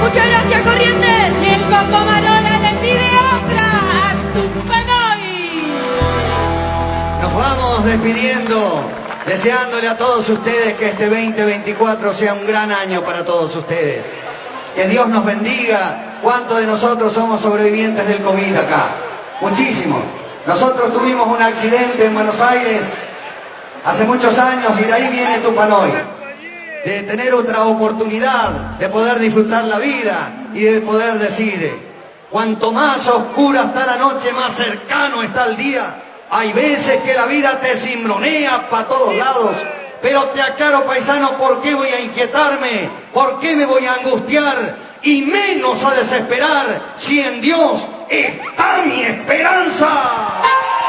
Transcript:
Muchas gracias, Corrientes. Y el Coco Marola le pide otra a Tupanoy. Nos vamos despidiendo, deseándole a todos ustedes que este 2024 sea un gran año para todos ustedes. Que Dios nos bendiga. ¿Cuántos de nosotros somos sobrevivientes del COVID acá? Muchísimos. Nosotros tuvimos un accidente en Buenos Aires hace muchos años y de ahí viene Tupanoy. De tener otra oportunidad, de poder disfrutar la vida y de poder decir, cuanto más oscura está la noche, más cercano está el día. Hay veces que la vida te cimbronea para todos lados, pero te aclaro, paisano, ¿por qué voy a inquietarme? ¿Por qué me voy a angustiar? Y menos a desesperar, si en Dios está mi esperanza.